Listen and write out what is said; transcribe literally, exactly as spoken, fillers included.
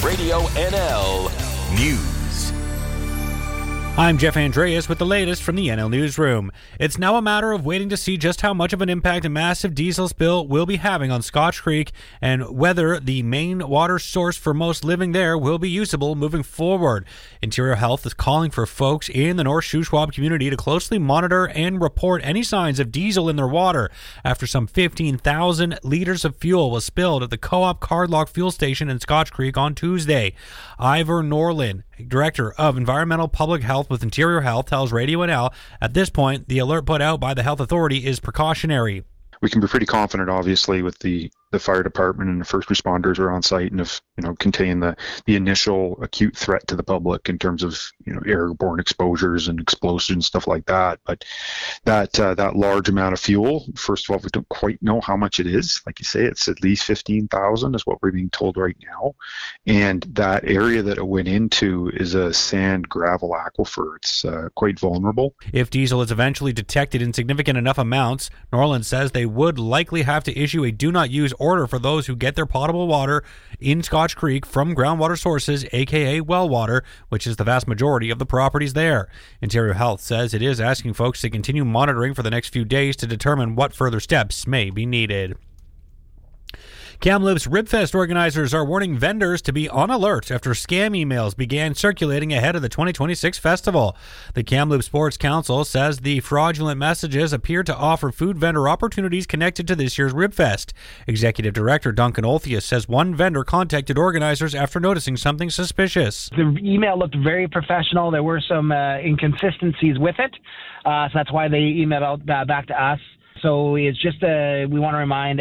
Radio N L News. I'm Jeff Andreas with the latest from the N L Newsroom. It's now a matter of waiting to see just how much of an impact a massive diesel spill will be having on Scotch Creek and whether the main water source for most living there will be usable moving forward. Interior Health is calling for folks in the North Shuswap community to closely monitor and report any signs of diesel in their water after some fifteen thousand liters of fuel was spilled at the Co-op Cardlock fuel station in Scotch Creek on Tuesday. Ivor Norlin, Director of Environmental Public Health with Interior Health, tells Radio N L at this point the alert put out by the health authority is precautionary. We can be pretty confident, obviously, with the, the fire department and the first responders are on site and have, you know, contained the, the initial acute threat to the public in terms of, you know, airborne exposures and explosives and stuff like that. But that uh, that large amount of fuel, first of all, we don't quite know how much it is. Like you say, it's at least fifteen thousand is what we're being told right now. And that area that it went into is a sand gravel aquifer. It's uh, quite vulnerable. If diesel is eventually detected in significant enough amounts, Norland says they would likely have to issue a do not use order for those who get their potable water in Scotch Creek from groundwater sources, aka well water, which is the vast majority of the properties there. Interior Health says it is asking folks to continue monitoring for the next few days to determine what further steps may be needed. Kamloops Ribfest organizers are warning vendors to be on alert after scam emails began circulating ahead of the twenty twenty-six festival. The Kamloops Sports Council says the fraudulent messages appear to offer food vendor opportunities connected to this year's Ribfest. Executive Director Duncan Olthius says one vendor contacted organizers after noticing something suspicious. The email looked very professional. There were some uh, inconsistencies with it, uh, so that's why they emailed out, uh, back to us. So it's just uh, we want to remind